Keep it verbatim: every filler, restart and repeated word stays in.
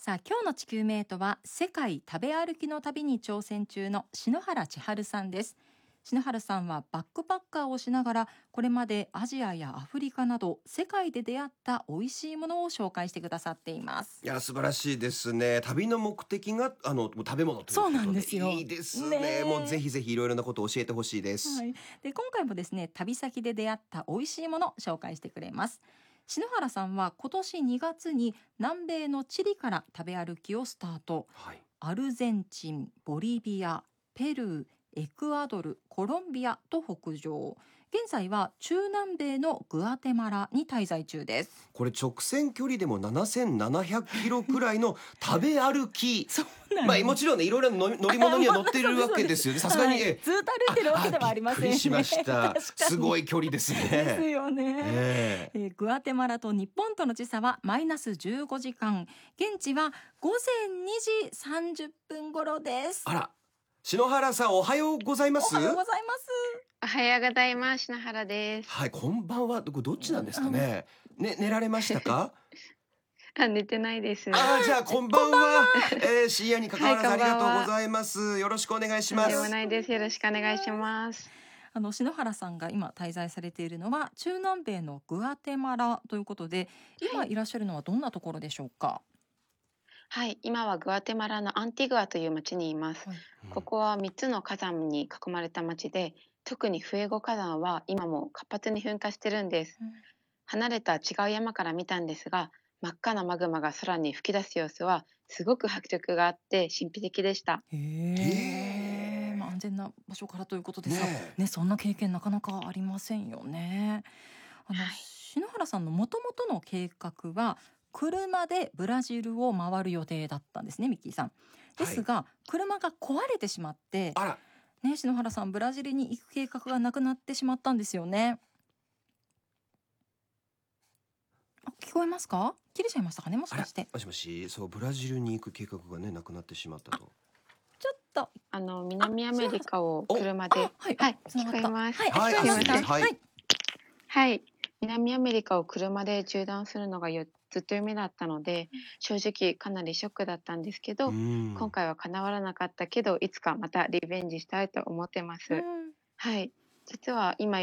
さあ今日の地球メイトは世界食べ歩きの旅に挑戦中の篠原千春さんです。篠原さんはバックパッカーをしながらこれまでアジアやアフリカなど世界で出会った美味しいものを紹介してくださっています。 いや素晴らしいですね。旅の目的があの食べ物というそうことでなんですよいいですねね。 えもうぜひぜひいろいろなことを教えてほしいです。 はい、で今回もですね旅先で出会った美味しいものを紹介してくれます。篠原さんは今年にがつに南米のチリから食べ歩きをスタート。 はい。 アルゼンチン、ボリビア、ペルー、エクアドル、コロンビアと北上。現在は中南米のグアテマラに滞在中です。 これ直線距離でもななせんななひゃくキロくらいの食べ歩き。 そうなんまです。 あもちろんねいろいろな乗り乗り物には乗ってるわけですよね。さすがに、 はいえずっと歩いてるわけではありませんね。 びっくりしました確かにすごい距離ですですね。 よね。 えええーグアテマラと日本との時差はマイナスじゅうごじかん。現地は午前にじさんじゅっぷん頃です。 あら、篠原さんおはようございます。 おはようございます。 おはようございます。篠原です。 はい、こんばんは。これどっちなんですかね。ね、寝られましたか。 あ、寝てないです。 あーじゃあこんばんは。えー、深夜に関わらずはいありがとうこんばんはございます。よろしくお願いしとんでもます。 ないです。よろしくお願いします。 あの篠原さんが今滞在されているのは中南米のグアテマラということで、今いらっしゃるのはどんなところでしょうか。 はい、今はグアテマラのアンティグアという町にいます。 はいここはみっつの火山に囲まれた町で、特にフエゴ火山は今も活発に噴火してるんです。 うん離れた違う山から見たんですが、真っ赤なマグマが空に吹き出す様子はすごく迫力があって神秘的でした。 へへーえ、まあ、安全な場所からということですが、 ねえね、そんな経験なかなかありませんよね。あの、 はい篠原さんのもともとの計画は車でブラジルを回る予定だったんですね、ミッキーさん。ですが、車が壊れてしまってあら、 ね、篠原さんブラジルに行く計画がなくなってしまったんですよね。あ、聞こえますか？切れちゃいましたかね、もしあ、 からして。 もしもし、そうブラジルに行く計画がねなくなってしまったと。 ちょっとあの南アメリカをお車で、 あ、はい、あはい、 つながった。 聞こえます。 はい、 はい聞こえますか？ あすいませんはいはい。 はい、南アメリカを車で縦断するのがよずっと夢だったので、正直かなりショックだったんですけど、 うん今回は叶わらなかったけど、いつかまたリベンジしたいと思ってます。 うんはい、実は今